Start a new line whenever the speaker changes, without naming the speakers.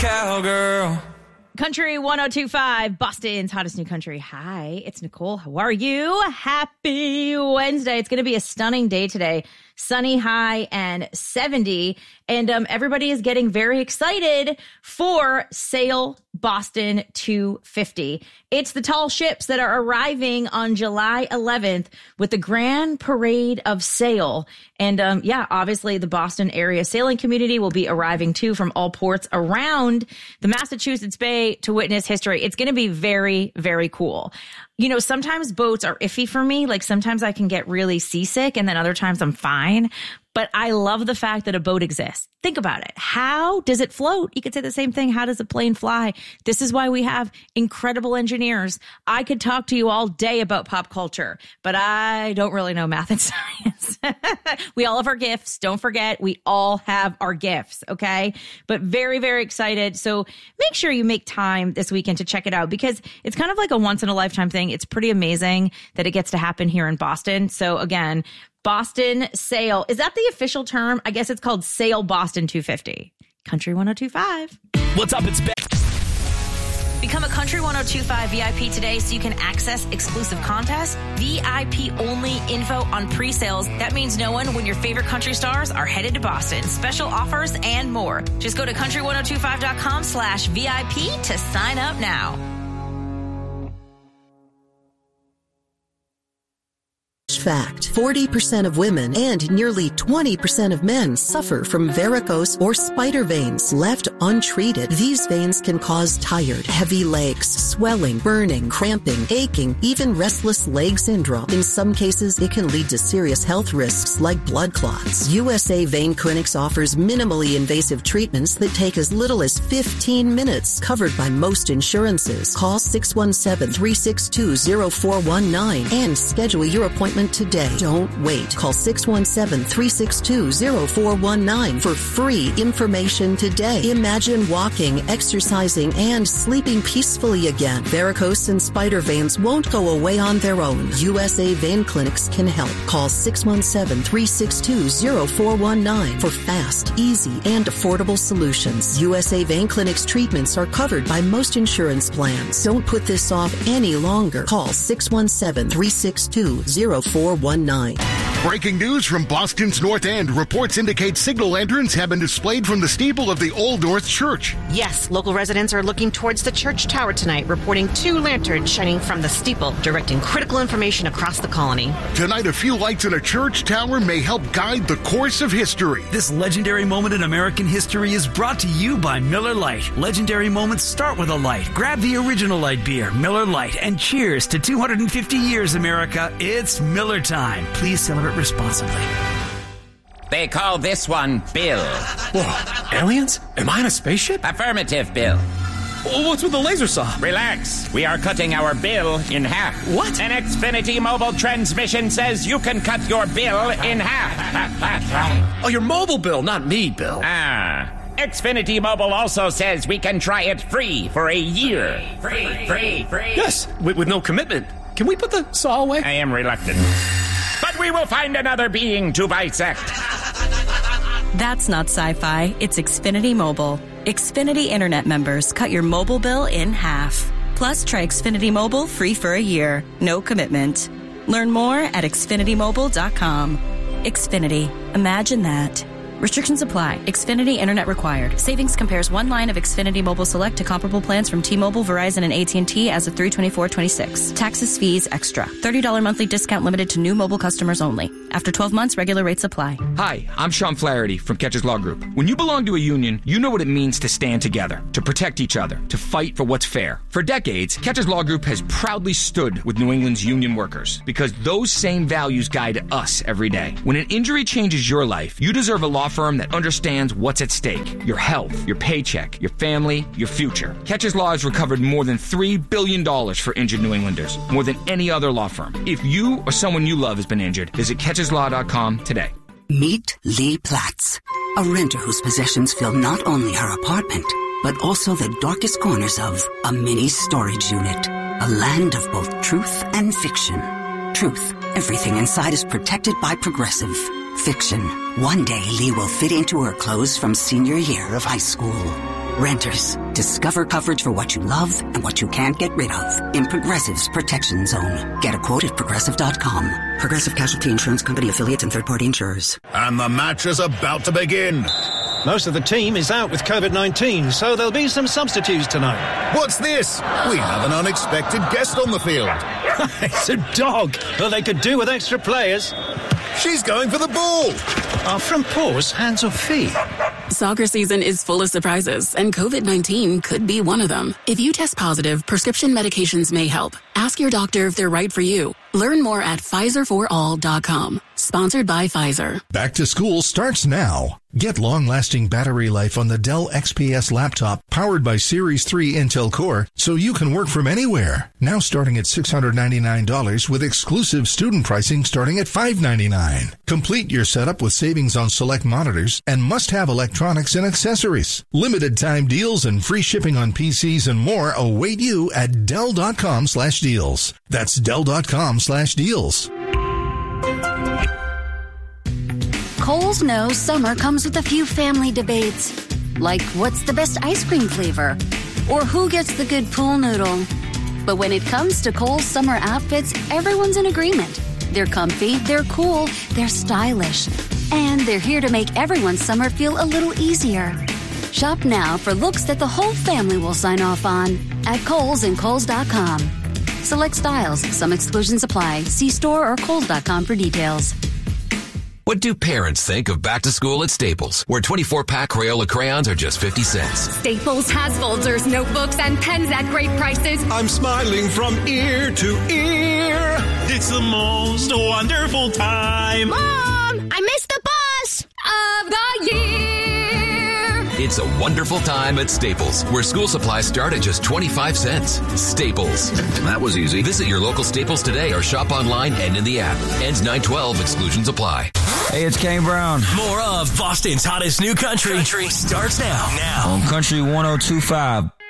cowgirl.
Country 102.5, Boston's hottest new country. Hi, it's Nicole. How are you? Happy Wednesday. It's going to be a stunning day today. Sunny high and 70. And everybody is getting very excited for Sail Boston 250. It's the tall ships that are arriving on July 11th with the Grand Parade of Sail. And obviously the Boston area sailing community will be arriving too from all ports around the Massachusetts Bay to witness history. It's going to be very, very cool. You know, sometimes boats are iffy for me. Like sometimes I can get really seasick and then other times I'm fine. But I love the fact that a boat exists. Think about it. How does it float? You could say the same thing. How does a plane fly? This is why we have incredible engineers. I could talk to you all day about pop culture, but I don't really know math and science. We all have our gifts. Don't forget, we all have our gifts, okay? But very, very excited. So make sure you make time this weekend to check it out because it's kind of like a once-in-a-lifetime thing. It's pretty amazing that it gets to happen here in Boston. So again, Boston Sail. Is that the official term? I guess it's called Sail Boston 250. Country 102.5.
What's up? It's Ben.
Become a Country 102.5 VIP today so you can access exclusive contests, VIP only info on pre-sales. That means knowing when your favorite country stars are headed to Boston. Special offers and more. Just go to country1025.com/VIP to sign up now.
Fact: 40% of women and nearly 20% of men suffer from varicose or spider veins. Left untreated, these veins can cause tired, heavy legs, swelling, burning, cramping, aching, even restless leg syndrome. In some cases, it can lead to serious health risks like blood clots. USA Vein Clinics offers minimally invasive treatments that take as little as 15 minutes, covered by most insurances. Call 617-362-0419 and schedule your appointment today. Don't wait. Call 617-362-0419 for free information today. Imagine walking, exercising, and sleeping peacefully again. Varicose and spider veins won't go away on their own. USA Vein Clinics can help. Call 617-362-0419 for fast, easy, and affordable solutions. USA Vein Clinics treatments are covered by most insurance plans. Don't put this off any longer. Call 617-362-0419.
Breaking news from Boston's North End. Reports indicate signal lanterns have been displayed from the steeple of the Old North Church.
Yes, local residents are looking towards the church tower tonight, reporting 2 lanterns shining from the steeple, directing critical information across the colony.
Tonight, a few lights in a church tower may help guide the course of history.
This legendary moment in American history is brought to you by Miller Lite. Legendary moments start with a light. Grab the original light beer, Miller Lite, and cheers to 250 years, America. It's Miller time. Please celebrate responsibly.
They call this one Bill.
Whoa, aliens? Am I in a spaceship?
Affirmative, Bill.
What's with the laser saw?
Relax. We are cutting our bill in half.
What?
An Xfinity mobile transmission says you can cut your bill in half.
Oh, your mobile bill, not me, Bill.
Xfinity Mobile also says we can try it free for a year. Free.
Yes, with no commitment. Can we put the saw away?
I am reluctant. But we will find another being to bisect.
That's not sci-fi. It's Xfinity Mobile. Xfinity Internet members cut your mobile bill in half. Plus, try Xfinity Mobile free for a year. No commitment. Learn more at xfinitymobile.com. Xfinity. Imagine that. Restrictions apply. Xfinity Internet required. Savings compares one line of Xfinity Mobile Select to comparable plans from T-Mobile, Verizon, and AT&T as of 3/24/26. Taxes, fees, extra. $30 monthly discount limited to new mobile customers only. After 12 months, regular rates apply.
Hi, I'm Sean Flaherty from Catches Law Group. When you belong to a union, you know what it means to stand together, to protect each other, to fight for what's fair. For decades, Catches Law Group has proudly stood with New England's union workers because those same values guide us every day. When an injury changes your life, you deserve a law firm that understands what's at stake. Your health, your paycheck, your family, your future. Catches Law has recovered more than $3 billion for injured New Englanders, more than any other law firm. If you or someone you love has been injured, visit catcheslaw.com today.
Meet Lee Platts, a renter whose possessions fill not only her apartment, but also the darkest corners of a mini storage unit. A land of both truth and fiction. Truth, everything inside is protected by Progressive. Fiction, one day Lee will fit into her clothes from senior year of high school. Renters, discover coverage for what you love and what you can't get rid of in Progressive's Protection Zone. Get a quote at Progressive.com. Progressive Casualty Insurance Company affiliates and third-party insurers.
And the match is about to begin.
Most of the team is out with COVID-19, so there'll be some substitutes tonight.
What's this? We have an unexpected guest on the field.
It's a dog. Well, they could do with extra players.
She's going for the ball.
Are front paws hands or feet?
Soccer season is full of surprises, and COVID-19 could be one of them. If you test positive, prescription medications may help. Ask your doctor if they're right for you. Learn more at PfizerForAll.com. Sponsored by Pfizer.
Back to school starts now. Get long-lasting battery life on the Dell XPS laptop powered by Series 3 Intel Core so you can work from anywhere. Now starting at $699 with exclusive student pricing starting at $599. Complete your setup with savings on select monitors and must-have electronics and accessories. Limited time deals and free shipping on PCs and more await you at Dell.com/deals. That's Dell.com/deals.
Kohl's knows summer comes with a few family debates, like what's the best ice cream flavor, or who gets the good pool noodle. But when it comes to Kohl's summer outfits, everyone's in agreement. They're comfy, they're cool, they're stylish, and they're here to make everyone's summer feel a little easier. Shop now for looks that the whole family will sign off on at Kohl's and Kohl's.com. Select styles, some exclusions apply. See store or Kohl's.com for details.
What do parents think of back to school at Staples, where 24-pack Crayola crayons are just 50 cents?
Staples has folders, notebooks, and pens at great prices.
I'm smiling from ear to ear. It's the most wonderful time.
Mom, I missed the bus of the year.
It's a wonderful time at Staples, where school supplies start at just 25 cents. Staples.
That was easy.
Visit your local Staples today or shop online and in the app. Ends 9/12. Exclusions apply.
Hey, it's Kane Brown.
More of Boston's hottest new country starts now.
On Country 102.5.